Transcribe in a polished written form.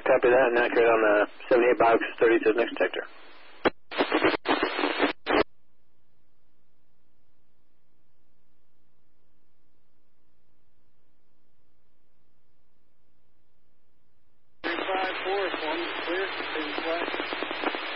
copy that, and accurate on the 78 box 30 to the next detector. Clear.